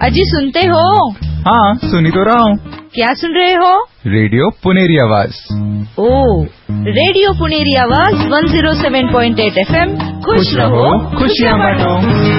अजी सुनते हो? हाँ, सुनी तो रहा हूँ। क्या सुन रहे हो? रेडियो पुनेरी आवाज। ओ, रेडियो पुनेरी आवाज 107.8 FM। खुश रहो, खुशियाँ बांटो।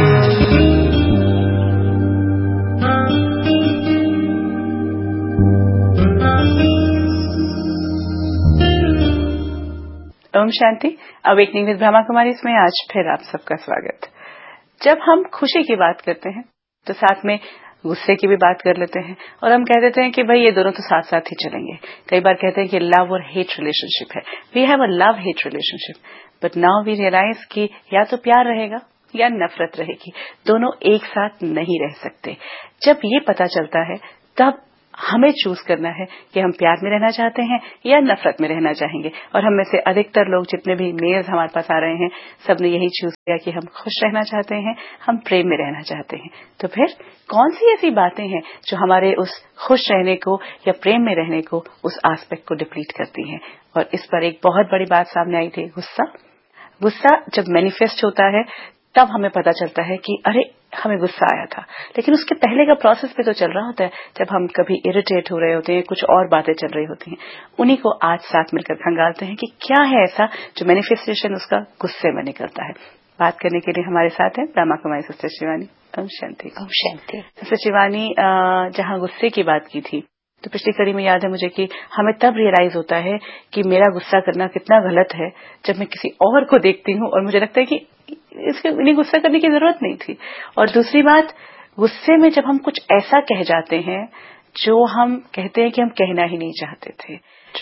ओम शांति। अवेकनिंग विद ब्रह्मा कुमारी में आज फिर आप सबका स्वागत। जब हम खुशी की बात करते हैं तो साथ में गुस्से की भी बात कर लेते हैं और हम कह देते हैं कि भाई ये दोनों तो साथ साथ ही चलेंगे। कई बार कहते हैं कि लव और हेट रिलेशनशिप है। We have a love hate relationship, but now we realise कि या तो प्यार रहेगा या नफरत रहेगी, दोनों एक साथ नहीं रह सकते। जब ये पता चलता है तब हमें चूज करना है कि हम प्यार में रहना चाहते हैं या नफरत में रहना चाहेंगे। और हम में से अधिकतर लोग, जितने भी मेल्स हमारे पास आ रहे हैं, सबने यही चूज किया कि हम खुश रहना चाहते हैं, हम प्रेम में रहना चाहते हैं। तो फिर कौन सी ऐसी बातें हैं जो हमारे उस खुश रहने को या प्रेम में रहने को, उस एस्पेक्ट को डिप्लीट करती हैं? और इस पर एक बहुत बड़ी बात सामने आई थी, गुस्सा। गुस्सा जब मैनिफेस्ट होता है तब हमें पता चलता है कि अरे हमें गुस्सा आया था, लेकिन उसके पहले का प्रोसेस भी तो चल रहा होता है। जब हम कभी इरिटेट हो रहे होते हैं, कुछ और बातें चल रही होती हैं, उन्हीं को आज साथ मिलकर खंगालते हैं कि क्या है ऐसा जो मैनिफेस्टेशन उसका गुस्से में निकलता है। बात करने के लिए हमारे साथ है ब्रह्मा कुमारी सिस्टर शिवानी। ओम शांति। ओम शांति। सिस्टर शिवानी, जहां गुस्से की बात की थी तो पिछली कड़ी में याद है मुझे कि हमें तब रियलाइज होता है कि मेरा गुस्सा करना कितना गलत है जब मैं किसी और को देखती हूँ और मुझे लगता है कि इन्हें गुस्सा करने की जरूरत नहीं थी। और दूसरी बात, गुस्से में जब हम कुछ ऐसा कह जाते हैं जो हम कहते हैं कि हम कहना ही नहीं चाहते थे,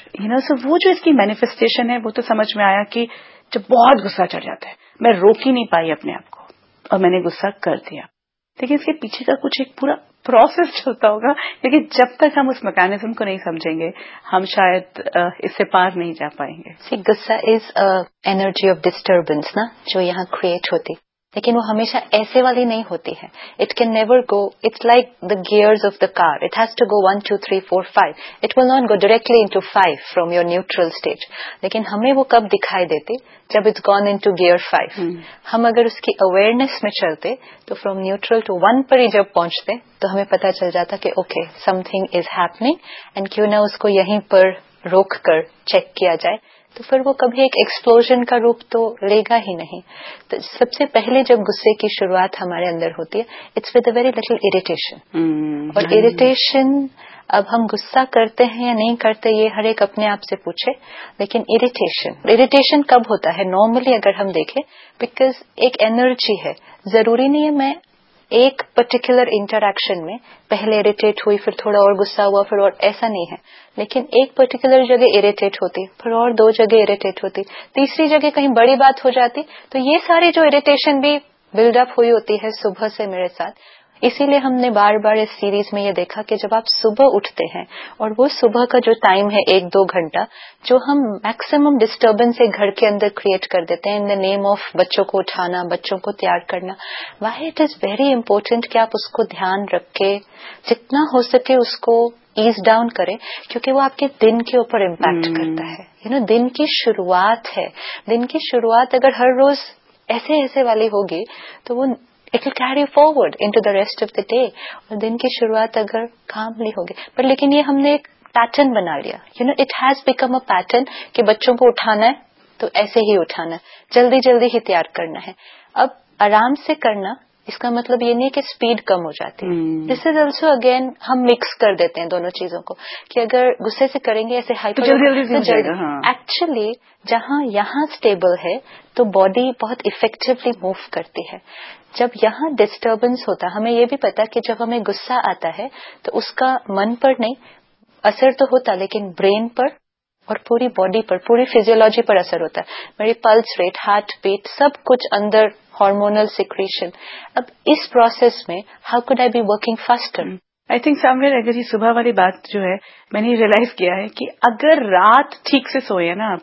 सो वो जो इसकी मैनिफेस्टेशन है वो तो समझ में आया कि जब बहुत गुस्सा चढ़ जाता है, मैं रोक ही नहीं पाई अपने आप को और मैंने गुस्सा कर दिया। लेकिन इसके पीछे का कुछ एक पूरा प्रोसेस चलता होगा, लेकिन जब तक हम उस मैकेनिज्म को नहीं समझेंगे हम शायद इससे पार नहीं जा पाएंगे। गुस्सा इज एनर्जी ऑफ डिस्टर्बेंस ना, जो यहाँ क्रिएट होती, लेकिन वो हमेशा ऐसे वाली नहीं होती है। It can never go, it's like the gears of the car, it has to go 1 2 3 4 5, it will not go directly into 5 from your neutral stage. लेकिन हमें वो कब दिखाई देते? जब इट्स गॉन इनटू गियर 5। हम अगर उसकी अवेयरनेस में चलते तो फ्रॉम न्यूट्रल टू 1 पर ही जब पहुंचते तो हमें पता चल जाता कि okay, something is happening, and क्यों ना उसको यहीं पर रोक कर चेक किया जाए, तो फिर वो कभी एक एक्सप्लोजन का रूप तो लेगा ही नहीं। तो सबसे पहले जब गुस्से की शुरुआत हमारे अंदर होती है, it's with a very little irritation. और इरिटेशन, अब हम गुस्सा करते हैं या नहीं करते ये हर एक अपने आप से पूछे, लेकिन इरिटेशन कब होता है नॉर्मली अगर हम देखें? बिकॉज एक एनर्जी है, जरूरी नहीं है मैं एक पर्टिकुलर इंटरैक्शन में पहले इरिटेट हुई फिर थोड़ा और गुस्सा हुआ फिर और, ऐसा नहीं है। लेकिन एक पर्टिकुलर जगह इरिटेट होती, फिर और 2 जगह इरिटेट होती, तीसरी जगह कहीं बड़ी बात हो जाती, तो ये सारी जो इरिटेशन भी बिल्डअप हुई होती है सुबह से मेरे साथ। इसीलिए हमने बार बार इस सीरीज में ये देखा कि जब आप सुबह उठते हैं और वो सुबह का जो टाइम है 1-2 घंटा, जो हम मैक्सिमम डिस्टर्बेंस एक घर के अंदर क्रिएट कर देते हैं इन द नेम ऑफ बच्चों को उठाना, बच्चों को तैयार करना, why it is very important कि आप उसको ध्यान रख के जितना हो सके उसको ईज डाउन करें, क्योंकि वो आपके दिन के ऊपर इम्पैक्ट करता है। दिन की शुरुआत है, दिन की शुरुआत अगर हर रोज ऐसे वाली होगी तो वो it will carry forward into the rest of the day. और दिन की शुरुआत अगर कामली होगी, पर लेकिन ये हमने एक पैटर्न बना लिया, it has become a pattern कि बच्चों को उठाना है तो ऐसे ही उठाना है, जल्दी जल्दी ही तैयार करना है। अब आराम से करना, इसका मतलब ये नहीं कि स्पीड कम हो जाती है। दिस इज ऑल्सो अगेन हम मिक्स कर देते हैं दोनों चीजों को कि अगर गुस्से से करेंगे ऐसे हाइपर तो जल्दी। एक्चुअली जहां यहाँ स्टेबल है तो बॉडी बहुत इफेक्टिवली मूव करती है। जब यहाँ डिस्टर्बेंस होता, हमें ये भी पता कि जब हमें गुस्सा आता है तो उसका मन पर नहीं असर तो होता, लेकिन ब्रेन पर और पूरी बॉडी पर, पूरी फिजियोलॉजी पर असर होता है। मेरी पल्स रेट, हार्ट बीट, सब कुछ अंदर, हार्मोनल सिक्रीशन। अब इस प्रोसेस में how could I be working faster? I think somewhere अगर ये सुबह वाली बात जो है, मैंने रियलाइज किया है कि अगर रात ठीक से सोए ना आप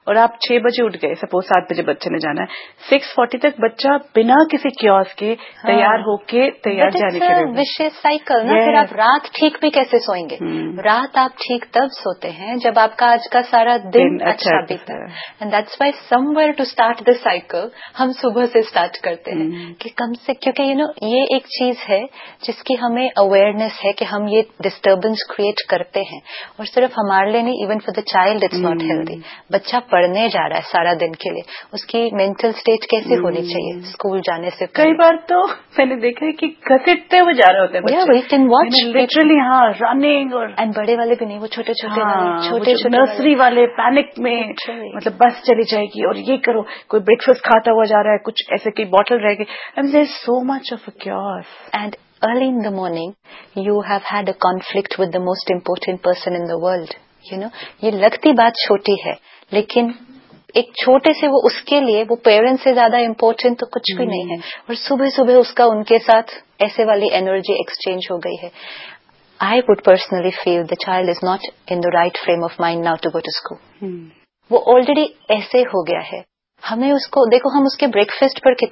और आप 6 बजे उठ गए, सपोज 7 बजे बच्चे ने जाना है, 6:40 तक बच्चा बिना किसी क्योस के तैयार होके तैयार जाने के लिए विशेष साइकिल ना। फिर आप रात ठीक भी कैसे सोएंगे? रात आप ठीक तब सोते हैं जब आपका आज का सारा दिन अच्छा बीता। And that's why somewhere to start the cycle हम सुबह से स्टार्ट करते हैं कि कम से, क्योंकि ये एक चीज है जिसकी हमें अवेयरनेस है कि हम ये डिस्टर्बेंस क्रिएट करते हैं, और सिर्फ हमारे लिए नहीं, even for the child it's not healthy. बच्चा पढ़ने जा रहा है सारा दिन के लिए, उसकी मेंटल स्टेट कैसे होनी चाहिए स्कूल जाने से पहले? कई बार तो मैंने देखा है कि घसीटते हुए जा रहे होते हैं बच्चे, वी कैन वॉच लिटरली, हाँ, रनिंग। और एंड बड़े वाले भी नहीं, वो छोटे छोटे नर्सरी वाले पैनिक में, मतलब बस चली जाएगी और ये करो, कोई ब्रेकफास्ट खाता हुआ जा रहा है, कुछ ऐसे की बॉटल रह गई, and there is so much of a chaos. And early in the morning, you have had a conflict with the most important person in the world. ये लगती बात छोटी है, लेकिन एक छोटे से वो, उसके लिए वो पेरेंट्स से ज्यादा इम्पोर्टेंट तो कुछ भी नहीं है। और सुबह सुबह उसका उनके साथ ऐसे वाली एनर्जी एक्सचेंज हो गई है। I would personally feel the child is not in the right frame of mind now to go to school. वो ऑलरेडी ऐसे हो गया है। हमें उसको देखो, हम उसके ब्रेकफास्ट पर